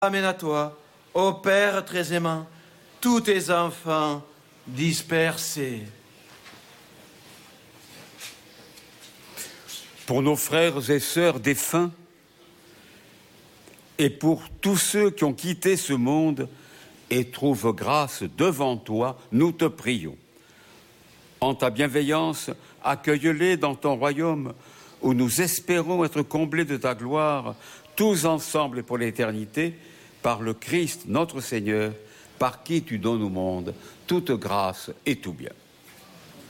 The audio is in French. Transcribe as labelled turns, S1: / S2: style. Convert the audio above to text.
S1: Amène à toi, ô Père très aimant, tous tes enfants dispersés.
S2: Pour nos frères et sœurs défunts et pour tous ceux qui ont quitté ce monde et trouvent grâce devant toi, nous te prions. En ta bienveillance, accueille-les dans ton royaume où nous espérons être comblés de ta gloire, tous ensemble et pour l'éternité, par le Christ notre Seigneur, par qui tu donnes au monde toute grâce et tout bien.